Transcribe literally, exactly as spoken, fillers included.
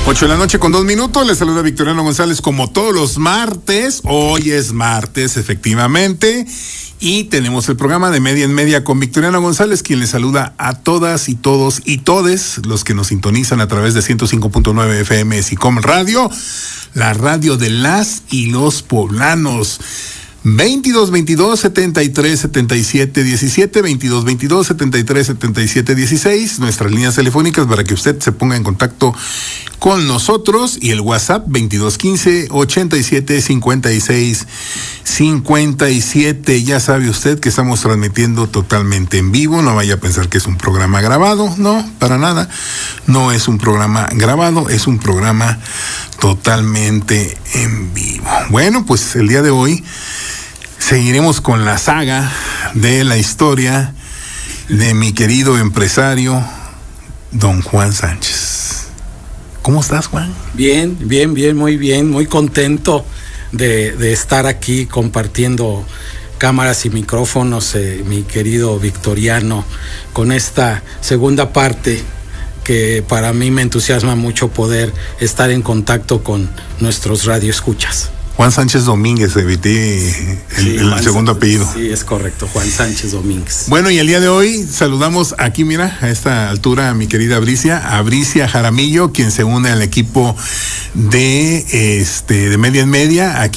Ocho de la noche con dos minutos, les saluda Victoriano González como todos los martes. Hoy es martes, efectivamente, y tenemos el programa de Media en Media con Victoriano González, quien les saluda a todas y todos y todes los que nos sintonizan a través de ciento cinco punto nueve F M SICOM Radio, la radio de las y los poblanos. veintidós veintidós setenta y tres setenta y siete diecisiete, veintidós veintidós setenta y tres setenta y siete dieciséis, nuestras líneas telefónicas para que usted se ponga en contacto con nosotros, y el WhatsApp veintidós quince ochenta y siete cincuenta y seis cincuenta y siete. Ya sabe usted que estamos transmitiendo totalmente en vivo, no vaya a pensar que es un programa grabado, no, para nada, no es un programa grabado, es un programa totalmente en vivo. Bueno, pues el día de hoy seguiremos con la saga de la historia de mi querido empresario, don Juan Sánchez. ¿Cómo estás, Juan? Bien, bien, bien, muy bien, muy contento de, de estar aquí compartiendo cámaras y micrófonos, eh, mi querido Victoriano, con esta segunda parte que para mí me entusiasma mucho poder estar en contacto con nuestros radioescuchas. Juan Sánchez Domínguez, evité el, sí, el segundo apellido. Sí, es correcto, Juan Sánchez Domínguez. Bueno, y el día de hoy saludamos aquí, mira, a esta altura a mi querida Bricia, a Bricia Jaramillo, quien se une al equipo de este de Media en Media aquí